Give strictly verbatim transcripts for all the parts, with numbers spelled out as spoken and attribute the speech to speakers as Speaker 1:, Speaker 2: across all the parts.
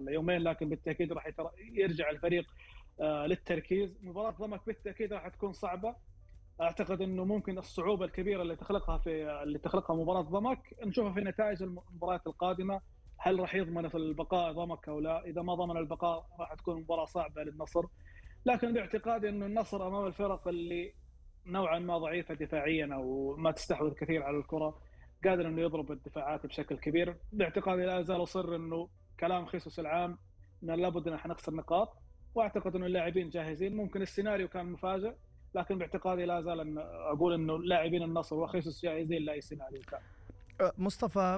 Speaker 1: ولا يومين، لكن بالتاكيد راح يرجع الفريق آه للتركيز. مباراه ضمك بالتاكيد راح تكون صعبه. اعتقد انه ممكن الصعوبه الكبيره اللي تخلقها في اللي تخلقها مباراه ضمك نشوفها في نتائج المباريات القادمه. هل راح يضمن في البقاء ضمك او لا؟ اذا ما ضمن البقاء راح تكون مباراه صعبه للنصر. لكن باعتقادي انه النصر امام الفرق اللي نوعا ما ضعيفه دفاعيا او ما تستحوذ كثير على الكره، قادر انه يضرب الدفاعات بشكل كبير. باعتقادي لا زال اصر انه كلام خيسوس العام ان لابد ان احنا نخسر نقاط، واعتقد انه اللاعبين جاهزين. ممكن السيناريو كان مفاجئ، لكن باعتقادي لا زال أن أقول أنه لاعبين النصر وخيسوس جاهزين لأي سيناريو كان.
Speaker 2: مصطفى،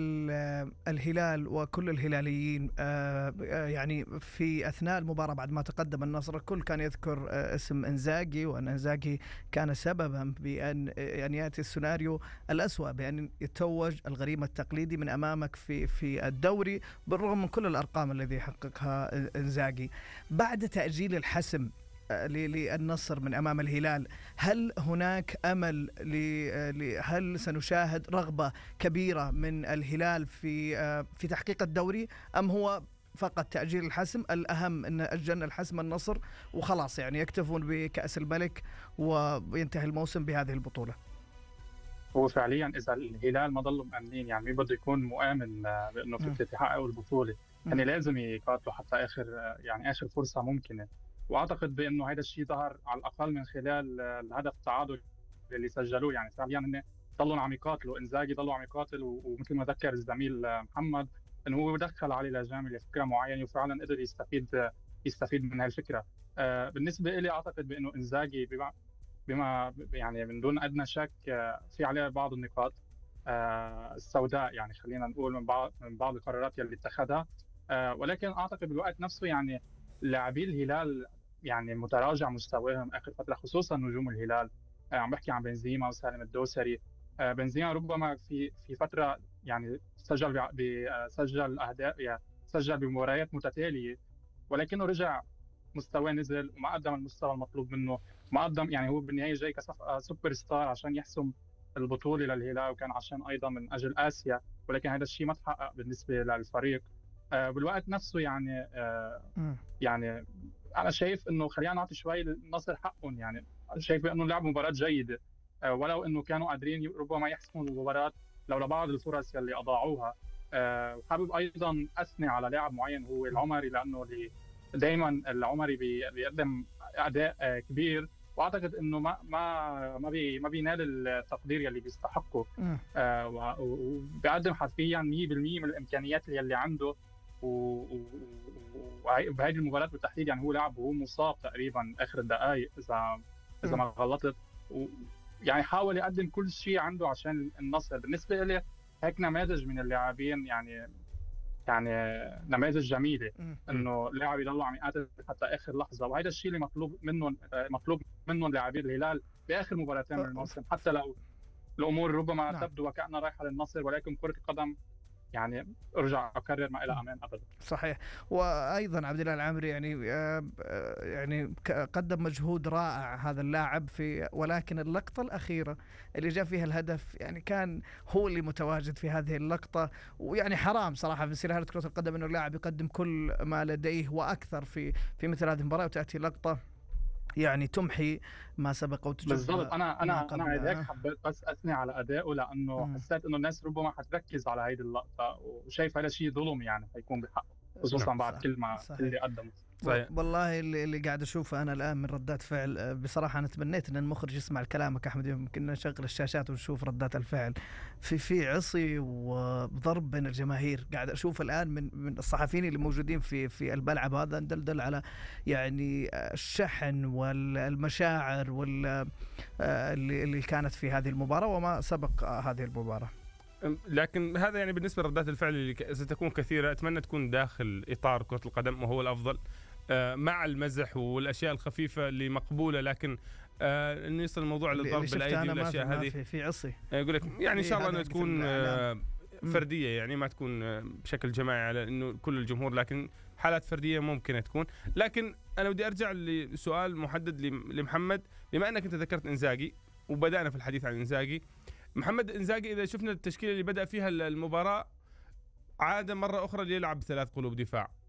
Speaker 2: الهلال وكل الهلاليين يعني في أثناء المباراة بعد ما تقدم النصر الكل كان يذكر اسم إنزاغي، وأن إنزاغي كان سببا بأن أن يأتي السيناريو الأسوأ، بأن يتوج الغريم التقليدي من أمامك في في الدوري بالرغم من كل الأرقام الذي يحققها إنزاغي. بعد تأجيل الحسم للنصر من أمام الهلال، هل هناك أمل؟ هل سنشاهد رغبة كبيرة من الهلال في في تحقيق الدوري، أم هو فقط تأجيل الحسم؟ الأهم أن أجلنا الحسم النصر وخلاص، يعني يكتفون بكأس الملك وينتهي الموسم بهذه البطولة.
Speaker 3: هو فعليا إذا الهلال ما ضلوا مأمنين، يعني مين بده يكون مؤمن بأنه فكرة يحققوا البطولة، يعني لازم يقاتلوا حتى آخر يعني آخر فرصة ممكنة. واعتقد بانه هذا الشيء ظهر على الاقل من خلال الهدف التعادل اللي سجلوه. يعني فعليا هن ضلوا عم يقاتلوا، انزاغي ضلوا عم يقاتل، ومثل ما ذكر الزميل محمد انه هو دخل علي لجامي لفكره معينه وفعلا قدر يستفيد يستفيد من هالفكره. آه بالنسبه لي اعتقد بانه انزاغي بما, بما يعني من دون ادنى شك آه في عليه بعض النقاط آه السوداء، يعني خلينا نقول من بعض من بعض القرارات اللي اتخذها. آه ولكن اعتقد بالوقت نفسه يعني لاعبي الهلال يعني متراجع مستواهم اخر فتره، خصوصا نجوم الهلال. آه عم بحكي عن بنزيما وسالم الدوسري. آه بنزيما ربما في في فتره يعني سجل سجل اهداف، يعني سجل بمباريات متتاليه، ولكنه رجع مستواه نزل وما قدم المستوى المطلوب منه. ما قدم، يعني هو بالنهايه جاي كصفقه سوبر ستار عشان يحسم البطوله للهلال، وكان عشان ايضا من اجل اسيا، ولكن هذا الشيء ما تحقق بالنسبه للفريق. آه بالوقت نفسه يعني آه يعني انا شايف انه خلينا نعطي شوي للنصر حقهم. يعني شايف انه لعبوا مباراه جيده، آه ولو انه كانوا قادرين ربما يحسموا المباراه لولا بعض الفرص اللي اضاعوها. آه حابب ايضا اثني على لاعب معين هو العمري، لانه دائما العمري بيقدم اداء آه كبير، واعتقد انه ما ما ما بي ما بينال التقدير يلي بيستحقه. آه وبيقدم حرفيا مية بالمية من الامكانيات اللي عنده. وبهذه المباراة بالتحديد يعني هو لعب وهو مصاب تقريبا اخر الدقائق اذا اذا ما غلطت، يعني حاول يقدم كل شيء عنده عشان النصر. بالنسبه لي هيك نماذج من اللاعبين يعني يعني نماذج جميله، انه لاعب يضلوا عم يقاتل حتى اخر لحظه، وهذا الشيء اللي مطلوب منهم مطلوب منهم لاعبين الهلال باخر مباراتين من الموسم. حتى لو الامور ربما نعم. تبدو وكأنها رايحه للنصر، ولكن كره القدم يعني ارجع اكرر ما الى امان ابدا.
Speaker 2: صحيح. وايضا عبد الله العامري يعني يعني قدم مجهود رائع هذا اللاعب في، ولكن اللقطه الاخيره اللي جاء فيها الهدف يعني كان هو اللي متواجد في هذه اللقطه، ويعني حرام صراحه في سلالة كره القدم انه اللاعب يقدم كل ما لديه واكثر في في مثل هذه المباراه، وتاتي لقطه يعني تمحي ما سبق وتجب.
Speaker 3: بالضبط. انا انا انا هيك حبيت بس اثني على ادائه، لانه م. حسيت انه الناس ربما حتركز على هذه اللقطه، وشايف هذا شيء ظلم يعني حيكون بحقه، خصوصا بعد كل ما اللي قدمه.
Speaker 2: والله اللي, اللي قاعد اشوفه انا الان من ردات فعل، بصراحه انا تمنيت ان المخرج يسمع كلامك احمد، يمكن نشغل الشاشات ونشوف ردات الفعل في في عصي وضرب بين الجماهير. قاعد اشوف الان من من الصحفيين اللي موجودين في في الملعب هذا، ندلدل على يعني الشحن والمشاعر وال اللي اللي كانت في هذه المباراه وما سبق هذه المباراه.
Speaker 4: لكن هذا يعني بالنسبة لردات الفعل اللي ستكون كثيرة، أتمنى تكون داخل إطار كرة القدم وهو الأفضل، مع المزح والأشياء الخفيفة اللي مقبولة، لكن إنه يصل الموضوع للضرب بالأيدي والأشياء هذه
Speaker 2: في, في عصي.
Speaker 4: يقول لك يعني إن شاء الله أنها تكون فردية، يعني ما تكون بشكل جماعي على إنه كل الجمهور، لكن حالات فردية ممكن تكون. لكن أنا بدي أرجع لسؤال محدد لمحمد، بما أنك أنت ذكرت إنزاغي وبدأنا في الحديث عن إنزاغي. محمد إنزاغي إذا شفنا التشكيلة اللي بدأ فيها المباراة عاد مرة أخرى ليلعب بثلاث قلوب دفاع،